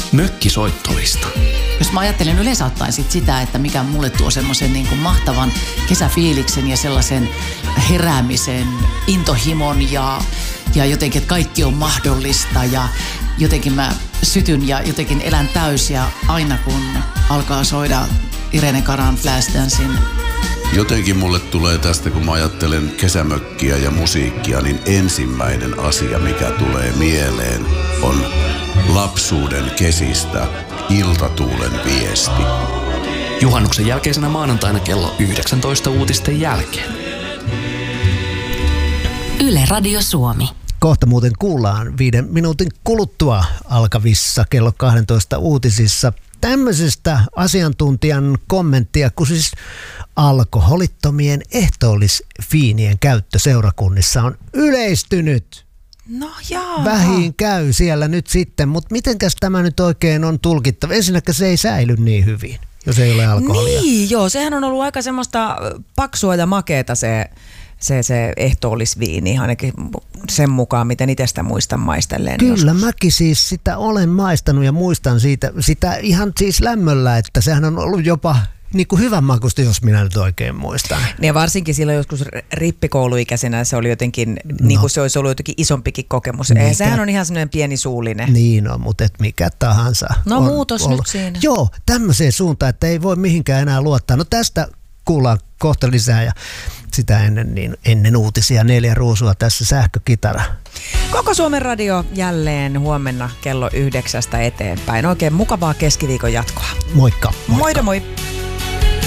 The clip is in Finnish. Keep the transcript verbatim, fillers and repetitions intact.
mökkisoittolista. Jos mä ajattelen yleensä ottaen sit sitä, että mikä mulle tuo semmoisen niin kuin mahtavan kesäfiiliksen ja sellaisen heräämisen, intohimon ja, ja jotenkin, että kaikki on mahdollista ja jotenkin mä sytyn ja jotenkin elän täysiä aina kun alkaa soida Irene Caran Flashdance. Jotenkin mulle tulee tästä, kun mä ajattelen kesämökkiä ja musiikkia, niin ensimmäinen asia, mikä tulee mieleen, on lapsuuden kesistä iltatuulen viesti. Juhannuksen jälkeisenä maanantaina kello yhdeksäntoista uutisten jälkeen. Yle Radio Suomi. Kohta muuten kuullaan viiden minuutin kuluttua alkavissa kello kaksitoista uutisissa tämmöisestä asiantuntijan kommenttia, kun siis alkoholittomien ehtoollisviinien käyttö seurakunnissa on yleistynyt. No jaa. Vähiin käy siellä nyt sitten, mutta mitenkäs tämä nyt oikein on tulkittava? Ensinnäkin se ei säily niin hyvin, jos ei ole alkoholia. Niin, joo, sehän on ollut aika semmoista paksua ja makeeta se, se, se ehtoollisviini, ainakin sen mukaan, miten itse sitä muistan maistelleen. Kyllä, joskus. mäkin siis sitä olen maistanut ja muistan siitä, sitä ihan siis lämmöllä, että sehän on ollut jopa niin kuin hyvän makusta, jos minä nyt oikein muistan. Ja varsinkin silloin joskus rippikouluikäisenä se oli jotenkin, no. niin kuin se olisi ollut jotenkin isompikin kokemus. Mikä? Sehän on ihan semmoinen pieni suullinen. Niin on, mutta et mikä tahansa. No on muutos ollut. nyt siinä. Joo, tämmöiseen suuntaan, että ei voi mihinkään enää luottaa. No tästä kuullaan kohta lisää ja sitä ennen, niin ennen uutisia neljä ruusua tässä sähkökitara. Koko Suomen radio jälleen huomenna kello yhdeksästä eteenpäin. Oikein mukavaa keskiviikon jatkoa. Moikka. Moikka. Moida moi.